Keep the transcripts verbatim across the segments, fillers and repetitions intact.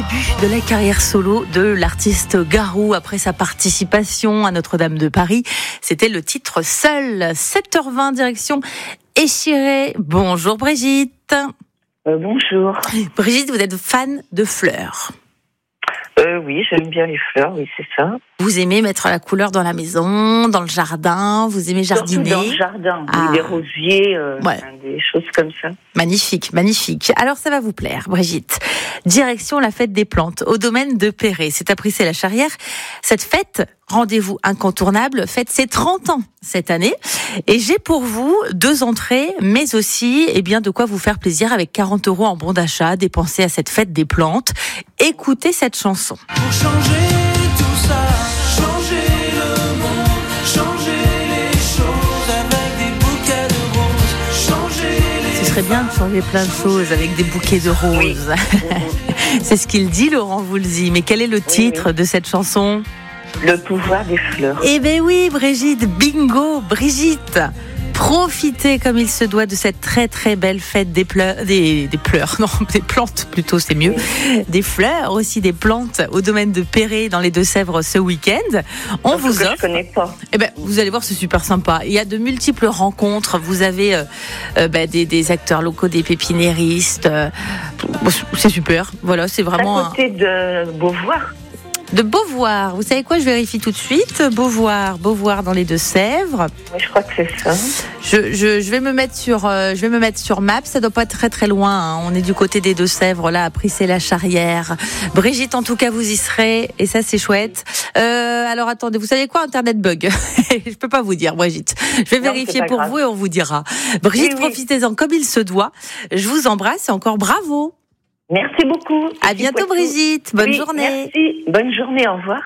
début de la carrière solo de l'artiste Garou après sa participation à Notre-Dame de Paris. C'était le titre Seul. sept heures vingt, direction Échiré. Bonjour Brigitte. Euh, bonjour. Brigitte, vous êtes fan de fleurs. Euh, oui, j'aime bien les fleurs, oui, c'est ça. Vous aimez mettre la couleur dans la maison, dans le jardin, vous aimez jardiner. Surtout dans le jardin, ah. oui, des rosiers, euh, ouais. des choses comme ça. Magnifique, magnifique. Alors ça va vous plaire, Brigitte. Direction la fête des plantes, au domaine de Perret. C'est à Prissé-la-Charrière. Cette fête, rendez-vous incontournable, fête ses trente ans cette année. Et j'ai pour vous deux entrées, mais aussi eh bien, de quoi vous faire plaisir avec quarante euros en bon d'achat dépensés à cette fête des plantes. Écoutez cette chanson. Pour changer tout ça, changer le monde, changer les choses avec des bouquets de roses, changer les... Ce serait bien de changer plein de choses avec des bouquets de roses. Oui. C'est ce qu'il dit, Laurent Voulzy. Mais quel est le titre oui, oui. de cette chanson ? Le pouvoir des fleurs. Eh bien oui, Brigitte, bingo, Brigitte. Profitez comme il se doit de cette très très belle fête des pleurs, des, des pleurs, non, des plantes plutôt, c'est mieux. Oui. Des fleurs aussi, des plantes au domaine de Perret dans les Deux-Sèvres ce week-end. On Parce vous que offre. Je connais pas. Eh ben, vous allez voir, c'est super sympa. Il y a de multiples rencontres. Vous avez euh, euh, ben, des, des acteurs locaux, des pépiniéristes. Euh, c'est super. Voilà, c'est vraiment. À côté un... de Beauvoir. De Beauvoir. Vous savez quoi, je vérifie tout de suite. Beauvoir, Beauvoir dans les Deux-Sèvres. Oui, je crois que c'est ça. Je, je, je vais me mettre sur, euh, je vais me mettre sur Maps. Ça doit pas être très très loin. Hein. On est du côté des Deux-Sèvres, là, à Prissé-la-Charrière. Brigitte, en tout cas, vous y serez, et ça c'est chouette. Euh, alors attendez, vous savez quoi, Internet bug. Je peux pas vous dire, Brigitte. Je vais non, vérifier pour grave. vous et on vous dira. Brigitte, oui, profitez-en oui. comme il se doit. Je vous embrasse et encore bravo. Merci beaucoup. À bientôt, Brigitte. Bonne oui, journée. Merci. Bonne journée. Au revoir.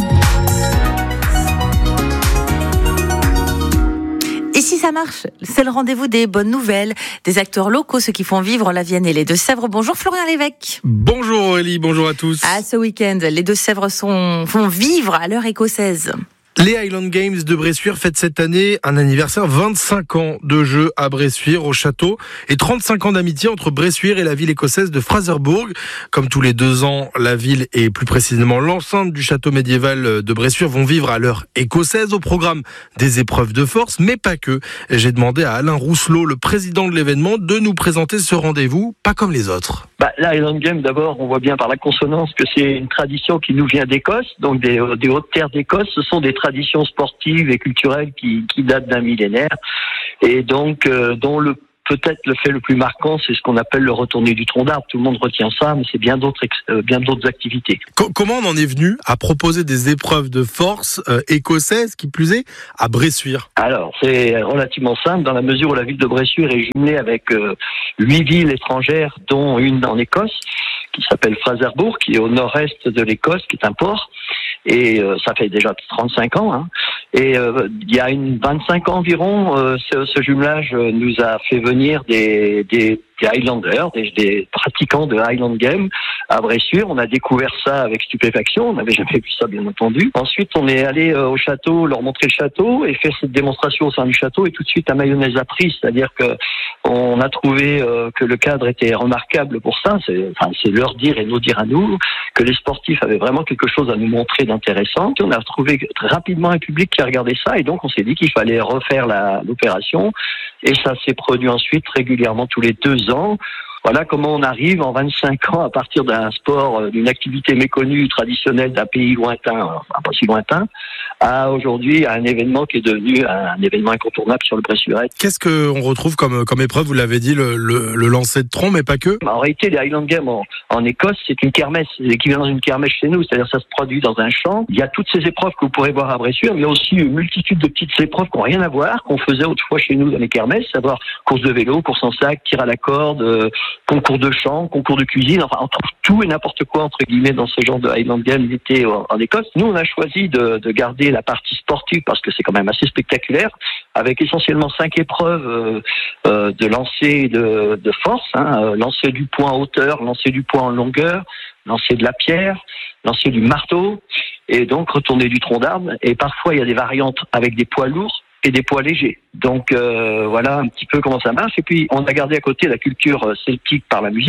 Et si ça marche, c'est le rendez-vous des bonnes nouvelles, des acteurs locaux, ceux qui font vivre la Vienne et les Deux-Sèvres. Bonjour Florian Lévesque. Bonjour Aurélie, bonjour à tous. Ah, ce week-end, les Deux-Sèvres sont, font vivre à l'heure écossaise. Les Highland Games de Bressuire fêtent cette année un anniversaire, vingt-cinq ans de jeu à Bressuire au château et trente-cinq ans d'amitié entre Bressuire et la ville écossaise de Fraserburgh. Comme tous les deux ans, la ville et plus précisément l'enceinte du château médiéval de Bressuire vont vivre à l'heure écossaise. Au programme des épreuves de force, mais pas que. J'ai demandé à Alain Rousselot, le président de l'événement, de nous présenter ce rendez-vous, pas comme les autres. Bah, la Highland Games, d'abord, on voit bien par la consonance que c'est une tradition qui nous vient d'Écosse, donc des, des hautes terres d'Écosse. Ce sont des traditions sportives et culturelles qui, qui datent d'un millénaire et donc euh, dont le peut-être le fait le plus marquant, c'est ce qu'on appelle le retourné du tronc d'arbre. Tout le monde retient ça, mais c'est bien d'autres euh, bien d'autres activités. Comment on en est venu à proposer des épreuves de force euh, écossaises, qui plus est, à Bressuire ? Alors, c'est relativement simple, dans la mesure où la ville de Bressuire est jumelée avec euh, huit villes étrangères, dont une en Écosse, qui s'appelle Fraserburgh, qui est au nord-est de l'Écosse, qui est un port. Et euh, ça fait déjà trente-cinq ans. Hein. Et euh, il y a une vingt-cinq ans environ, euh, ce, ce jumelage nous a fait venir des, des, des Highlanders, des, des pratiquants de Highland Games à Bressuire. On a découvert ça avec stupéfaction. On n'avait jamais vu ça, bien entendu. Ensuite, on est allé euh, au château, leur montrer le château et faire cette démonstration au sein du château. Et tout de suite, la mayonnaise a pris, c'est-à-dire que on a trouvé euh, que le cadre était remarquable pour ça. C'est, enfin, c'est leur dire et nous dire à nous que les sportifs avaient vraiment quelque chose à nous montrer d'intéressant. On a trouvé rapidement un public qui a regardé ça et donc on s'est dit qu'il fallait refaire la, l'opération et ça s'est produit ensuite régulièrement tous les deux ans. Voilà comment on arrive en vingt-cinq ans à partir d'un sport, d'une activité méconnue, traditionnelle d'un pays lointain, enfin pas si lointain, à aujourd'hui à un événement qui est devenu un événement incontournable sur le Bressuiret. Qu'est-ce qu'on retrouve comme, comme épreuve ? Vous l'avez dit, le, le, le lancer de tronc, mais pas que. En réalité, les Highland Games en, en Écosse, c'est une kermesse, c'est l'équivalent d'une kermesse chez nous, c'est-à-dire ça se produit dans un champ. Il y a toutes ces épreuves que vous pourrez voir à Bressuire, mais il y a aussi une multitude de petites épreuves qui n'ont rien à voir, qu'on faisait autrefois chez nous dans les kermesses, savoir course de vélo, course en sac, tir à la corde, euh, concours de chant, concours de cuisine, enfin on trouve tout et n'importe quoi entre guillemets dans ce genre de Highland Games l'été en, en Écosse. Nous on a choisi de, de garder la partie sportive parce que c'est quand même assez spectaculaire, avec essentiellement cinq épreuves euh, euh, de lancer de, de force, hein, euh, lancer du poing en hauteur, lancer du poing en longueur, lancer de la pierre, lancer du marteau et donc retourner du tronc d'arbre. Et parfois il y a des variantes avec des poids lourds et des poids légers. Donc euh, voilà un petit peu comment ça marche. Et puis on a gardé à côté la culture celtique par la musique.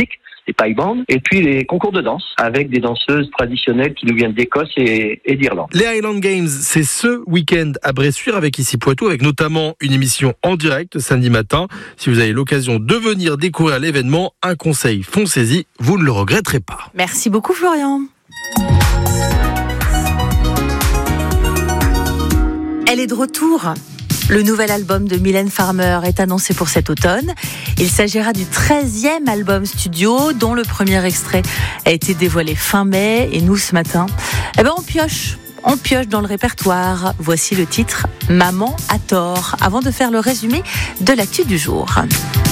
des paille bandes, et puis les concours de danse avec des danseuses traditionnelles qui nous viennent d'Écosse et, et d'Irlande. Les Highland Games, c'est ce week-end à Bressuire avec ici Poitou, avec notamment une émission en direct samedi matin. Si vous avez l'occasion de venir découvrir l'événement, un conseil, foncez-y, vous ne le regretterez pas. Merci beaucoup Florian. Elle est de retour. Le nouvel album de Mylène Farmer est annoncé pour cet automne. Il s'agira du treizième album studio dont le premier extrait a été dévoilé fin mai. Et nous, ce matin, eh ben, on pioche. On pioche dans le répertoire. Voici le titre « Maman a tort » avant de faire le résumé de l'actu du jour.